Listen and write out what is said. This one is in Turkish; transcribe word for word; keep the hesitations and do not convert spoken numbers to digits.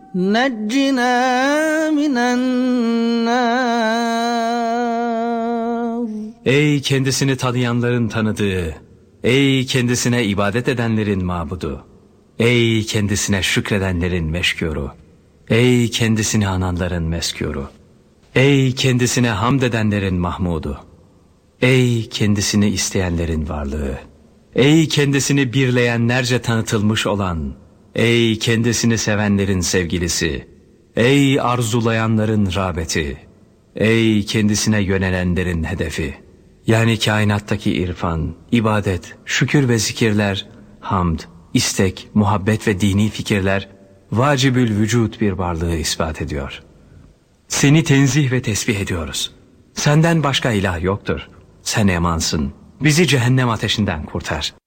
نجنا من النار. Ey kendisini tanıyanların tanıdığı, ey kendisine ibadet edenlerin mabudu, ey kendisine şükredenlerin meşkuru, ey kendisini ananların meskuru, ey kendisine hamd edenlerin mahmudu, ey kendisini isteyenlerin varlığı, ey kendisini birleyenlerce tanıtılmış olan, ey kendisini sevenlerin sevgilisi, ey arzulayanların rağbeti, ey kendisine yönelenlerin hedefi. Yani kainattaki irfan, ibadet, şükür ve zikirler, hamd, istek, muhabbet ve dini fikirler vacibül vücut bir varlığı ispat ediyor. Seni tenzih ve tesbih ediyoruz. Senden başka ilah yoktur. Sen emansın. Bizi cehennem ateşinden kurtar.